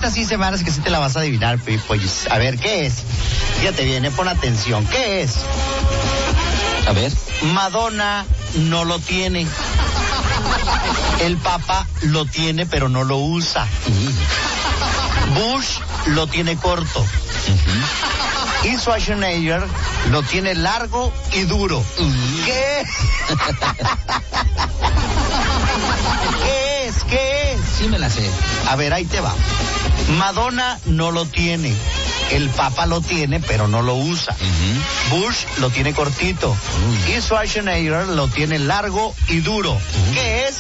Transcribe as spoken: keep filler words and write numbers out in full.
esta sí semanas que sí te la vas a adivinar, pues. A ver, ¿qué es? Fíjate bien, pon atención. ¿Qué es? A ver. Madonna no lo tiene. El Papa lo tiene, pero no lo usa. Uh-huh. Bush lo tiene corto. Uh-huh. Y Schwarzenegger lo tiene largo y duro. Uh-huh. ¿Qué? ¿Qué es? ¿Qué es? Sí me la sé. A ver, ahí te va. Madonna no lo tiene. El Papa lo tiene, pero no lo usa. Uh-huh. Bush lo tiene cortito. Uh-huh. Y Schwarzenegger lo tiene largo y duro. Uh-huh. ¿Qué es?